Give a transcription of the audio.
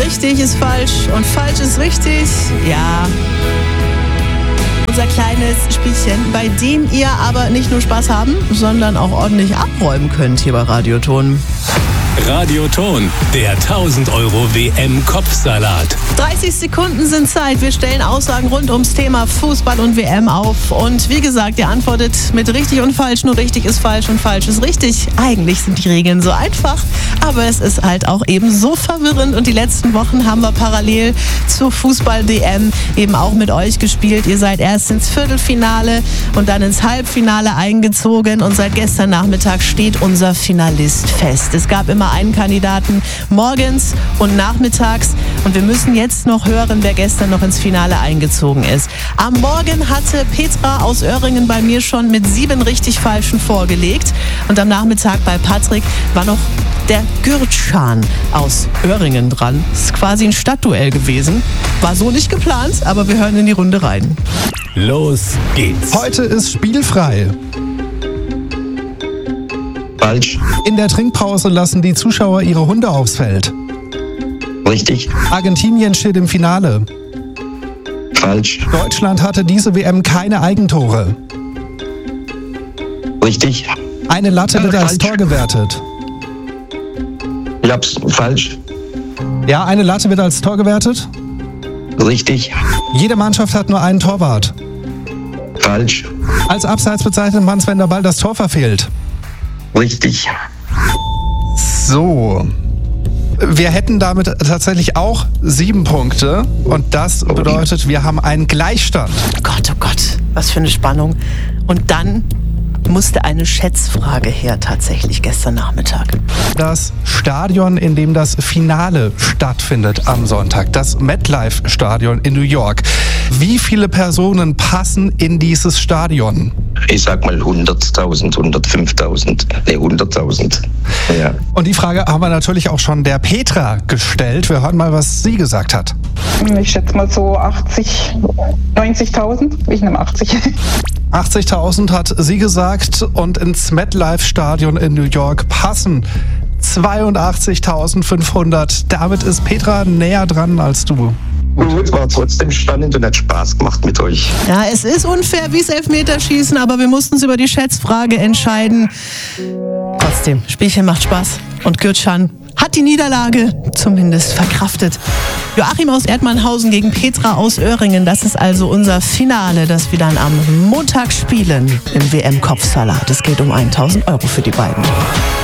Richtig ist falsch und falsch ist richtig. Ja. Unser kleines Spielchen, bei dem ihr aber nicht nur Spaß haben, sondern auch ordentlich abräumen könnt hier bei Radioton. Radioton, der 1000 € WM-Kopfsalat. 30 Sekunden sind Zeit. Wir stellen Aussagen rund ums Thema Fußball und WM auf. Und wie gesagt, ihr antwortet mit richtig und falsch. Nur richtig ist falsch und falsch ist richtig. Eigentlich sind die Regeln so einfach, aber es ist halt auch eben so verwirrend. Und die letzten Wochen haben wir parallel zur Fußball-DM eben auch mit euch gespielt. Ihr seid erst ins Viertelfinale und dann ins Halbfinale eingezogen. Und seit gestern Nachmittag steht unser Finalist fest. Es gab immer einen Kandidaten morgens und nachmittags. Und wir müssen jetzt noch hören, wer gestern noch ins Finale eingezogen ist. Am Morgen hatte Petra aus Öhringen bei mir schon mit 7 richtig falschen vorgelegt. Und am Nachmittag bei Patrick war noch der Gürtschan aus Öhringen dran. Ist quasi ein Stadtduell gewesen. War so nicht geplant, aber wir hören in die Runde rein. Los geht's. Heute ist spielfrei. Falsch. In der Trinkpause lassen die Zuschauer ihre Hunde aufs Feld. Richtig. Argentinien steht im Finale. Falsch. Deutschland hatte diese WM keine Eigentore. Richtig. Eine Latte wird als Falsch. Tor gewertet. Ich hab's falsch. Ja, eine Latte wird als Tor gewertet. Richtig. Jede Mannschaft hat nur einen Torwart. Falsch. Als Abseits bezeichnet man es, wenn der Ball das Tor verfehlt. Richtig. So. Wir hätten damit tatsächlich auch 7 Punkte. Und das bedeutet, wir haben einen Gleichstand. Oh Gott, was für eine Spannung. Und dann musste eine Schätzfrage her tatsächlich gestern Nachmittag. Das Stadion, in dem das Finale stattfindet am Sonntag, das MetLife-Stadion in New York. Wie viele Personen passen in dieses Stadion? Ich sag mal 100.000, 105.000. Nee, 100.000. Ja. Und die Frage haben wir natürlich auch schon der Petra gestellt. Wir hören mal, was sie gesagt hat. Ich schätze mal so 80, 90.000. Ich nehme 80. 80.000 hat sie gesagt und ins MetLife-Stadion in New York passen 82.500. Damit ist Petra näher dran als du. Gut, war trotzdem spannend und hat Spaß gemacht mit euch. Ja, es ist unfair wie das Elfmeterschießen, aber wir mussten uns über die Schätzfrage entscheiden. Trotzdem, Spielchen macht Spaß. Und Gürtschan hat die Niederlage zumindest verkraftet. Joachim aus Erdmannhausen gegen Petra aus Öhringen. Das ist also unser Finale, das wir dann am Montag spielen im WM-Kopfsalat. Es geht um 1.000 € für die beiden.